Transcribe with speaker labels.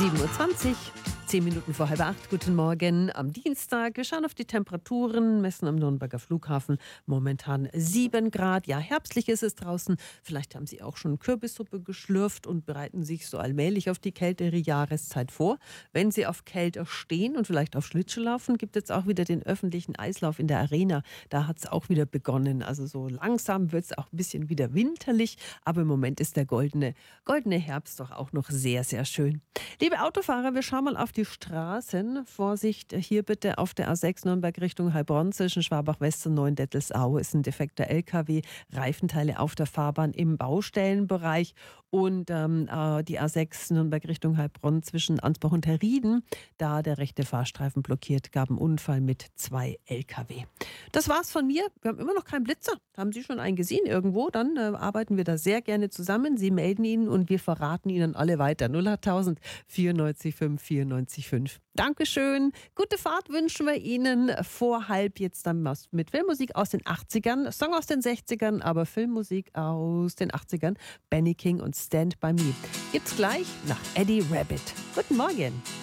Speaker 1: 7:20 Uhr, 10 Minuten vor 7:30. Guten Morgen am Dienstag. Wir schauen auf die Temperaturen, messen am Nürnberger Flughafen momentan 7 Grad. Ja, herbstlich ist es draußen. Vielleicht haben Sie auch schon Kürbissuppe geschlürft und bereiten sich so allmählich auf die kältere Jahreszeit vor. Wenn Sie auf Kälte stehen und vielleicht auf Schlittschuhlaufen, gibt es auch wieder den öffentlichen Eislauf in der Arena. Da hat es auch wieder begonnen. Also so langsam wird es auch ein bisschen wieder winterlich. Aber im Moment ist der goldene Herbst doch auch noch sehr, sehr schön. Liebe Autofahrer, wir schauen mal auf die Straßen. Vorsicht, hier bitte auf der A6 Nürnberg Richtung Heilbronn zwischen Schwabach-West und Neuendettelsau ist ein defekter LKW, Reifenteile auf der Fahrbahn im Baustellenbereich und die A6 Nürnberg Richtung Heilbronn zwischen Ansbach und Herrieden, da der rechte Fahrstreifen blockiert, gab einen Unfall mit 2 LKW. Das war's von mir. Wir haben immer noch keinen Blitzer. Haben Sie schon einen gesehen irgendwo? Dann arbeiten wir da sehr gerne zusammen. Sie melden ihn und wir verraten Ihnen alle weiter. 08.000 94 5 94 5. Dankeschön. Gute Fahrt wünschen wir Ihnen vor halb jetzt dann mit Filmmusik aus den 80ern, Song aus den 60ern, aber Filmmusik aus den 80ern. Benny King und Stand By Me. Gibt's gleich nach Eddie Rabbit. Guten Morgen.